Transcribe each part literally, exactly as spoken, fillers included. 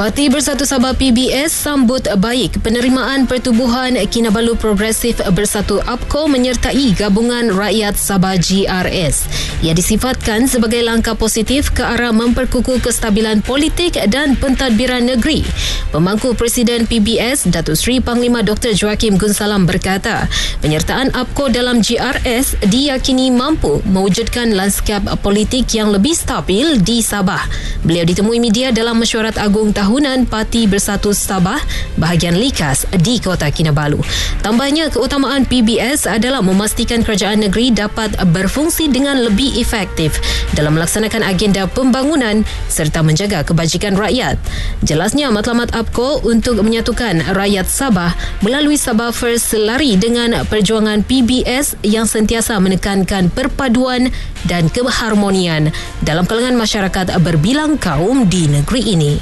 Parti Bersatu Sabah P B S sambut baik penerimaan Pertubuhan Kinabalu Progresif Bersatu A P K O menyertai Gabungan Rakyat Sabah G R S. Ia disifatkan sebagai langkah positif ke arah memperkukuh kestabilan politik dan pentadbiran negeri. Pemangku Presiden P B S, Datuk Seri Panglima Doktor Joakim Gunsalam berkata, penyertaan A P K O dalam G R S diyakini mampu mewujudkan lanskap politik yang lebih stabil di Sabah. Beliau ditemui media dalam mesyuarat agung tahunan Parti Bersatu Sabah bahagian Likas di Kota Kinabalu. Tambahnya, keutamaan P B S adalah memastikan kerajaan negeri dapat berfungsi dengan lebih efektif dalam melaksanakan agenda pembangunan serta menjaga kebajikan rakyat. Jelasnya, matlamat A P K O untuk menyatukan rakyat Sabah melalui Sabah First selari dengan perjuangan P B S yang sentiasa menekankan perpaduan dan keharmonian dalam kalangan masyarakat berbilang kaum di negeri ini.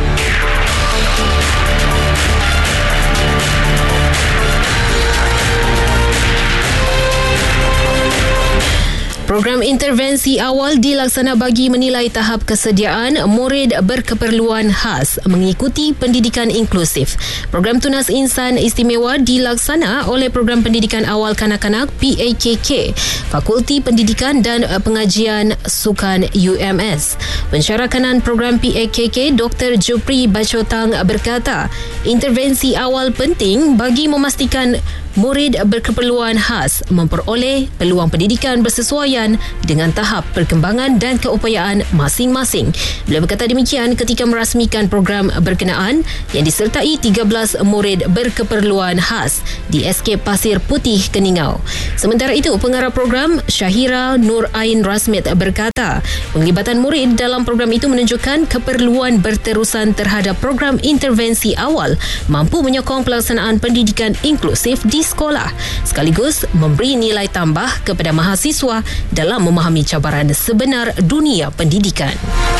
Program intervensi awal dilaksana bagi menilai tahap kesediaan murid berkeperluan khas mengikuti pendidikan inklusif. Program Tunas Insan Istimewa dilaksana oleh Program Pendidikan Awal Kanak-Kanak P A K K, Fakulti Pendidikan dan Pengajian Sukan U M S. Pensyarakanan program P A K K, Doktor Jupri Bachotang berkata, intervensi awal penting bagi memastikan murid berkeperluan khas memperoleh peluang pendidikan bersesuaian dengan tahap perkembangan dan keupayaan masing-masing. Beliau berkata demikian ketika merasmikan program berkenaan yang disertai tiga belas murid berkeperluan khas di S K Pasir Putih, Keningau. Sementara itu, pengarah program Syahira Nur Ain Rasmit berkata, penglibatan murid dalam program itu menunjukkan keperluan berterusan terhadap program intervensi awal mampu menyokong pelaksanaan pendidikan inklusif di sekolah sekaligus memberi nilai tambah kepada mahasiswa dalam memahami cabaran sebenar dunia pendidikan.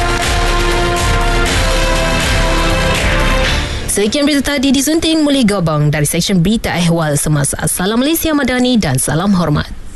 Sekian berita tadi disunting Muli Gobang dari Seksyen Berita Ehwal Semasa. Salam Malaysia Madani dan salam hormat.